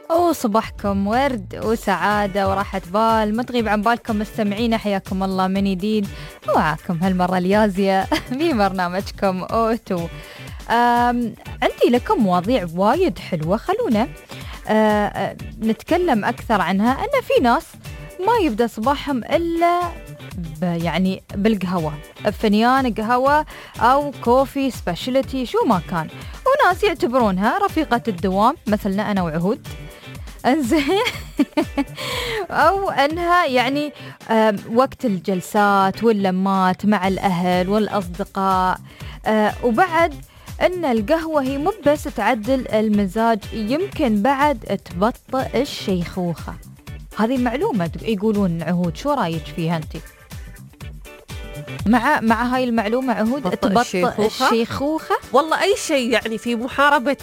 وصباحكم ورد وسعادة وراحة بال، ما تغيب عن بالكم مستمعينا، حياكم الله من جديد ومعاكم هالمرة اليازية في برنامجكم أوتو. عندي لكم مواضيع وايد حلوة، خلونا نتكلم أكثر عنها. أن في ناس ما يبدأ صباحهم إلا يعني بالقهوة، فنيان قهوة أو كوفي سبيشاليتي شو ما كان، وناس يعتبرونها رفيقة الدوام مثلنا أنا وعهود، انزين أو أنها يعني وقت الجلسات واللمات مع الأهل والأصدقاء. وبعد أن القهوة هي مو بس تعدل المزاج، يمكن بعد تبطئ الشيخوخة. هذه معلومة يقولون عهود، شو رأيك فيها أنت؟ مع هاي المعلومة عهود، تبطئ الشيخوخة؟ والله أي شيء يعني في محاربة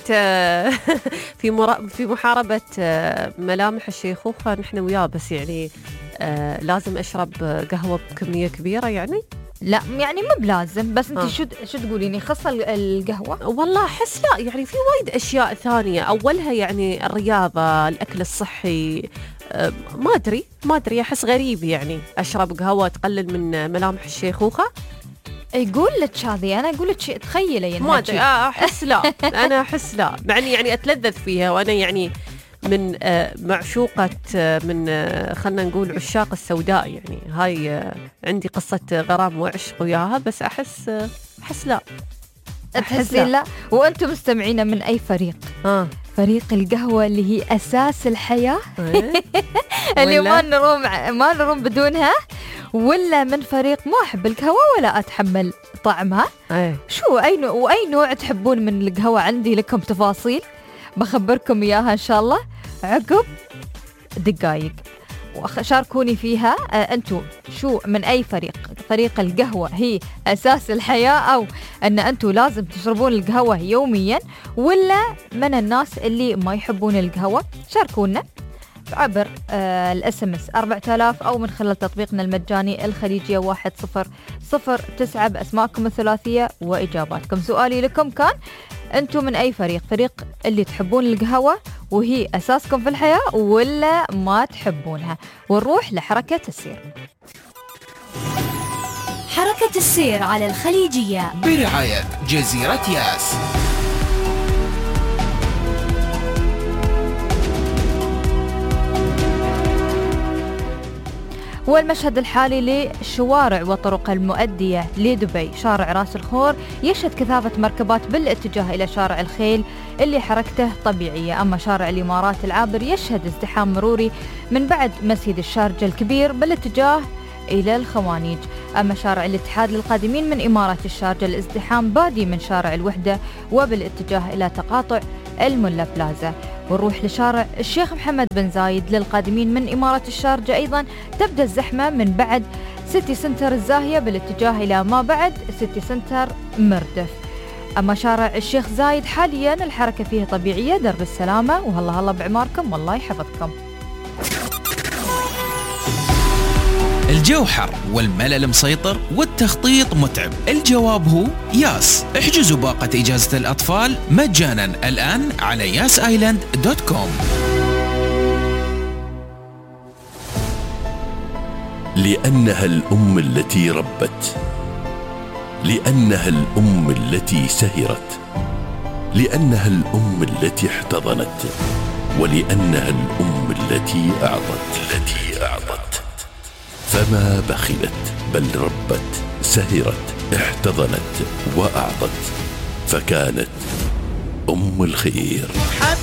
في محاربة ملامح الشيخوخة نحن وياه، بس يعني لازم أشرب قهوة بكمية كبيرة يعني؟ لا يعني مو بلازم، بس انت شو تقوليني خاصة القهوة؟ والله أحس لا، يعني في وايد أشياء ثانية، أولها يعني الرياضة، الأكل الصحي. ما أدري أحس غريب يعني أشرب قهوة تقلل من ملامح الشيخوخة. يقول لك هذه، أنا أقول لك تخيلي ما أدري، أحس لا أنا أحس لا، معني يعني أتلذذ فيها، وأنا يعني من معشوقة، من خلنا نقول عشاق السوداء، يعني هاي عندي قصة غرام وعشق وياها، بس أحس لا. تحسين لا؟ وأنتم مستمعين من أي فريق؟ فريق القهوة اللي هي أساس الحياة اللي ما نروم بدونها، ولا من فريق ما أحب القهوة ولا أتحمل طعمها؟ شو أي نوع تحبون من القهوة؟ عندي لكم تفاصيل بخبركم إياها إن شاء الله عقب دقايق، وشاركوني فيها. أنتوا شو من أي فريق القهوة هي أساس الحياة، أو أن أنتوا لازم تشربون القهوة يوميا، ولا من الناس اللي ما يحبون القهوة؟ شاركونا عبر الSMS 4000 أو من خلال تطبيقنا المجاني الخليجية 1009 بأسماءكم الثلاثية وإجاباتكم. سؤالي لكم كان أنتوا من أي فريق اللي تحبون القهوة وهي أساسكم في الحياة، ولا ما تحبونها؟ ونروح لحركة السير. حركة السير على الخليجية برعاية جزيرة ياس. والمشهد الحالي للشوارع والطرق المؤدية لدبي. شارع راس الخور يشهد كثافة مركبات بالاتجاه إلى شارع الخيل اللي حركته طبيعية، أما شارع الإمارات العابر يشهد ازدحام مروري من بعد مسجد الشارجة الكبير بالاتجاه إلى الخوانيج، أما شارع الاتحاد للقادمين من إمارة الشارجة الازدحام بادي من شارع الوحدة وبالاتجاه إلى تقاطع الملا بلازا. ونروح لشارع الشيخ محمد بن زايد للقادمين من إمارة الشارجة، أيضا تبدأ الزحمة من بعد سيتي سنتر الزاهية بالاتجاه إلى ما بعد سيتي سنتر مردف. أما شارع الشيخ زايد حاليا الحركة فيه طبيعية، درب السلامة، وهلا بعماركم والله يحفظكم. الجو حر والملل مسيطر والتخطيط متعب، الجواب هو ياس. احجزوا باقة إجازة الأطفال مجانا الآن على yasisland.com. لأنها الأم التي ربت، لأنها الأم التي سهرت، لأنها الأم التي احتضنت، ولأنها الأم التي أعطت. فما بخلت بل ربت، سهرت، احتضنت وأعطت، فكانت أم الخير.